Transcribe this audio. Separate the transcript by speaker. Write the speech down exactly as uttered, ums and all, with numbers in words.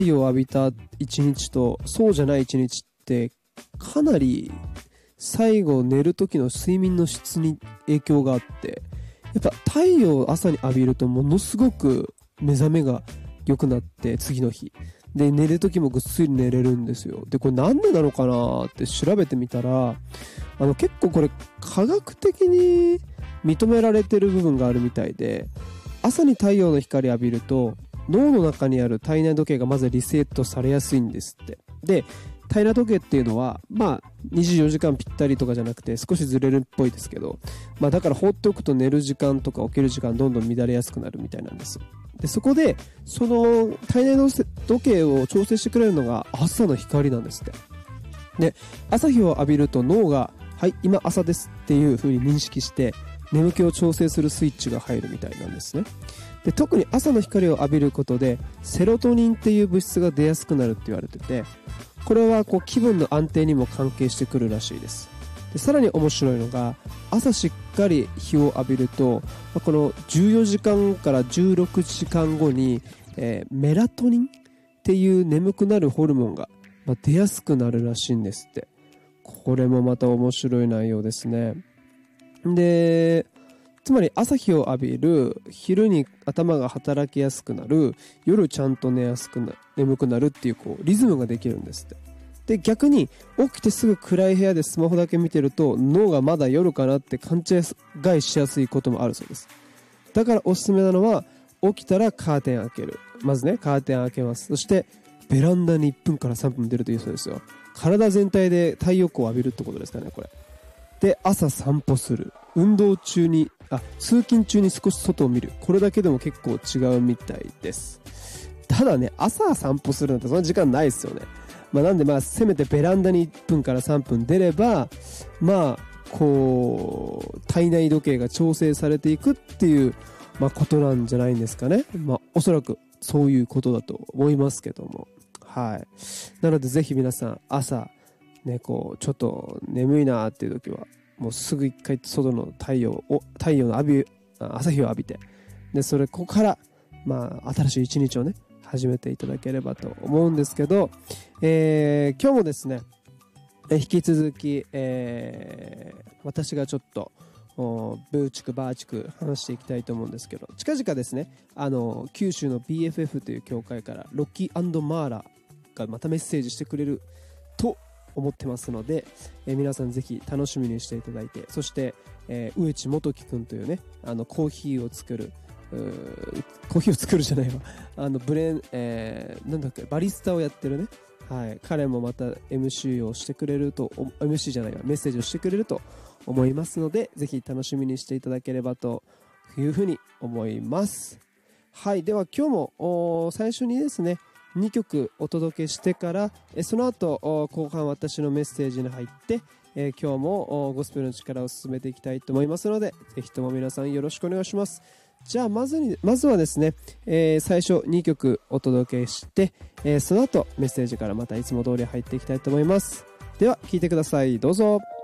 Speaker 1: 太陽を浴びた一日とそうじゃない一日ってかなり最後寝る時の睡眠の質に影響があって、やっぱ太陽を朝に浴びるとものすごく目覚めが良くなって、次の日で寝る時もぐっすり寝れるんですよ。でこれなんでなのかなって調べてみたら、あの結構これ科学的に認められてる部分があるみたいで、朝に太陽の光浴びると脳の中にある体内時計がまずリセットされやすいんですって。で体内時計っていうのはまあにじゅうよじかんぴったりとかじゃなくて少しずれるっぽいですけど、まあだから放っておくと寝る時間とか起きる時間どんどん乱れやすくなるみたいなんです。でそこでその体内時計を調整してくれるのが朝の光なんですって。で朝日を浴びると脳がはい今朝ですっていう風に認識して眠気を調整するスイッチが入るみたいなんですね。で特に朝の光を浴びることでセロトニンっていう物質が出やすくなるって言われてて、これはこう気分の安定にも関係してくるらしいです。でさらに面白いのが、朝しっかり日を浴びるとこのじゅうよじかんからじゅうろくじかんごに、えー、メラトニンっていう眠くなるホルモンが出やすくなるらしいんですって。これもまた面白い内容ですね。でつまり朝日を浴びる、昼に頭が働きやすくなる、夜ちゃんと寝やすくな眠くなるっていう、こうリズムができるんですって。で逆に起きてすぐ暗い部屋でスマホだけ見てると脳がまだ夜かなって勘違いしやすいこともあるそうです。だからおすすめなのは、起きたらカーテン開ける。まずねカーテン開けます。そしてベランダにいっぷんからさんぷん出るというそうですよ。体全体で太陽光を浴びるってことですかね、これで。朝散歩する、運動中にあ通勤中に少し外を見る、これだけでも結構違うみたいです。ただね朝散歩するなんてそんな時間ないですよね。まあ、なんでまあせめてベランダにいっぷんからさんぷん出れば、まあこう体内時計が調整されていくっていう、まあ、ことなんじゃないんですかね。まあおそらくそういうことだと思いますけども、はい。なのでぜひ皆さん朝ねこうちょっと眠いなっていう時はもうすぐ一回外の太陽を太陽の浴び朝日を浴びて、でそれここからまあ新しい一日をね始めていただければと思うんですけど、えー、今日もですね引き続き、えー、私がちょっとブーチクバーチク話していきたいと思うんですけど、近々ですねあの九州の ビーエフエフ という協会からロッキー&マーラがまたメッセージしてくれると思ってますので、えー、皆さんぜひ楽しみにしていただいて、そして、えー、植地元樹くんというねあのコーヒーを作るコーヒーを作るじゃないわあのブレン、えー、なんだっけバリスタをやってるね、はい、彼もまた エムシー をしてくれると エムシー じゃないわメッセージをしてくれると思いますので、ぜひ楽しみにしていただければというふうに思います。はい、では今日も最初にですねにきょくお届けしてから、えその後後半私のメッセージに入って、え今日もゴスペルの力を進めていきたいと思いますので、ぜひとも皆さんよろしくお願いします。じゃあまずにまずはですね、えー、最初にきょくお届けして、えー、その後メッセージからまたいつも通り入っていきたいと思います。では聞いてください、どうぞ。